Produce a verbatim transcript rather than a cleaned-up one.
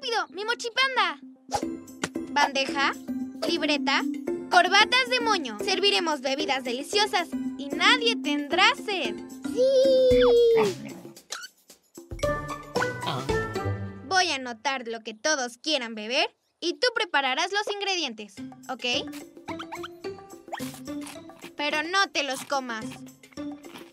rápido! ¡Mi mochipanda! Bandeja, libreta, corbatas de moño. Serviremos bebidas deliciosas y nadie tendrá sed. ¡Sí! Voy a anotar lo que todos quieran beber y tú prepararás los ingredientes, ¿ok? Pero no te los comas.